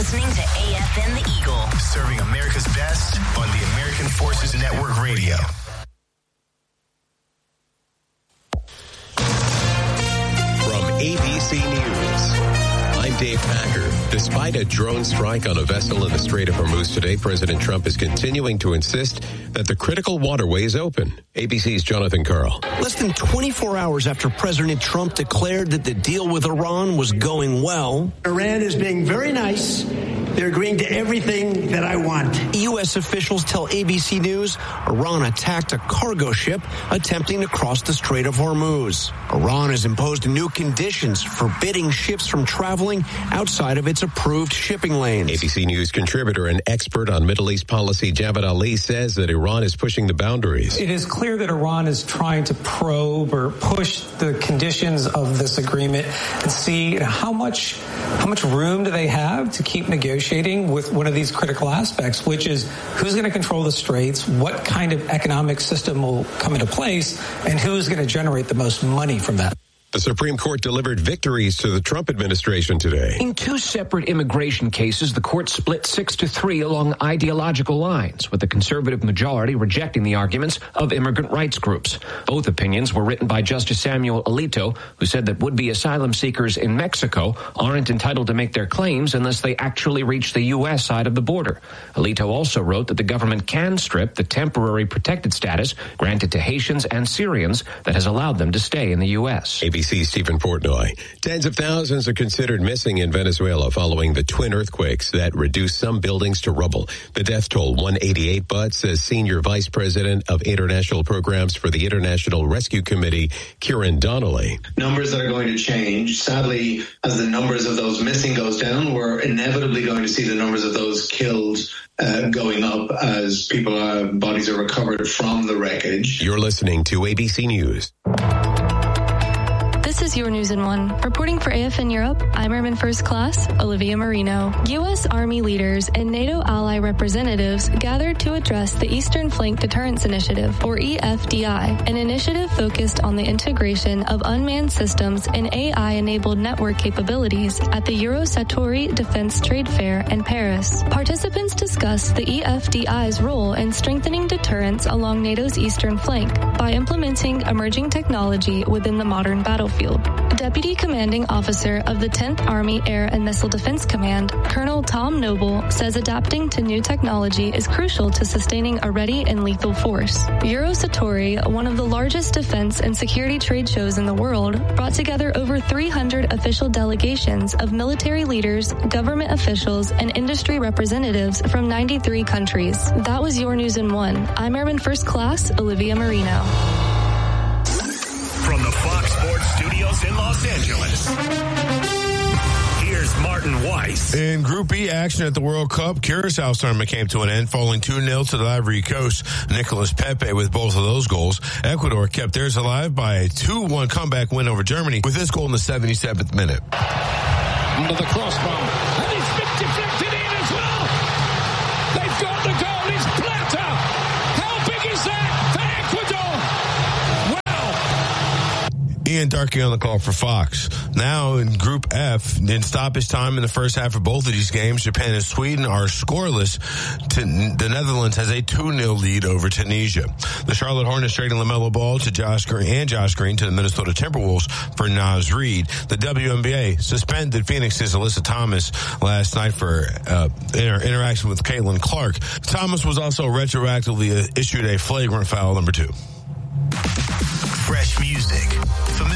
listening to AFN The Eagle. Serving America's best on the American Forces Network Radio. From ABC News, I'm Dave Packer. Despite a drone strike on a vessel in the Strait of Hormuz today, President Trump is continuing to insist that the critical waterway is open. ABC's Jonathan Karl. Less than 24 hours after President Trump declared that the deal with Iran was going well, Iran is being very nice. They're agreeing to everything that I want. U.S. officials tell ABC News Iran attacked a cargo ship attempting to cross the Strait of Hormuz. Iran has imposed new conditions forbidding ships from traveling outside of its approved shipping lanes. ABC News contributor and expert on Middle East policy Javad Ali says that Iran is pushing the boundaries. It is clear that Iran is trying to probe or push the conditions of this agreement and see how much room do they have to keep negotiating with one of these critical aspects, which is who's going to control the straits, what kind of economic system will come into place, and who's going to generate the most money from that. The Supreme Court delivered victories to the Trump administration today. In two separate immigration cases, the court split 6-3 along ideological lines, with the conservative majority rejecting the arguments of immigrant rights groups. Both opinions were written by Justice Samuel Alito, who said that would-be asylum seekers in Mexico aren't entitled to make their claims unless they actually reach the U.S. side of the border. Alito also wrote that the government can strip the temporary protected status granted to Haitians and Syrians that has allowed them to stay in the U.S. ABC's Stephen Portnoy. Tens of thousands are considered missing in Venezuela following the twin earthquakes that reduced some buildings to rubble. The death toll, 188, but, says Senior Vice President of International Programs for the International Rescue Committee, Kieran Donnelly. Numbers that are going to change. Sadly, as the numbers of those missing goes down, we're inevitably going to see the numbers of those killed going up as bodies are recovered from the wreckage. You're listening to ABC News. This is your News in One. Reporting for AFN Europe, I'm Airman First Class Olivia Marino. U.S. Army leaders and NATO ally representatives gathered to address the Eastern Flank Deterrence Initiative, or EFDI, an initiative focused on the integration of unmanned systems and AI-enabled network capabilities at the Eurosatory Defense Trade Fair in Paris. Participants discussed the EFDI's role in strengthening deterrence along NATO's eastern flank by implementing emerging technology within the modern battlefield. Deputy Commanding Officer of the 10th Army Air and Missile Defense Command, Colonel Tom Noble, says adapting to new technology is crucial to sustaining a ready and lethal force. Eurosatory, one of the largest defense and security trade shows in the world, brought together over 300 official delegations of military leaders, government officials, and industry representatives from 93 countries. That was your News in One. I'm Airman First Class Olivia Marino. From the Fox Sports Studios in Los Angeles, here's Martin Weiss. In Group E action at the World Cup, Curaçao's tournament came to an end, falling 2-0 to the Ivory Coast. Nicolas Pepe with both of those goals. Ecuador kept theirs alive by a 2-1 comeback win over Germany with this goal in the 77th minute. Under the crossbar, and it's been deflected in as well. They've got the goal. It's Plata. How big is that for Ecuador? Ian Darkey on the call for Fox. Now in Group F, in stoppage time in the first half of both of these games, Japan and Sweden are scoreless. The Netherlands has a 2-0 lead over Tunisia. The Charlotte Hornets trading LaMelo Ball to Josh Green to the Minnesota Timberwolves for Naz Reid. The WNBA suspended Phoenix's Alyssa Thomas last night for interaction with Caitlin Clark. Thomas was also retroactively issued a flagrant foul number 2. Fresh music,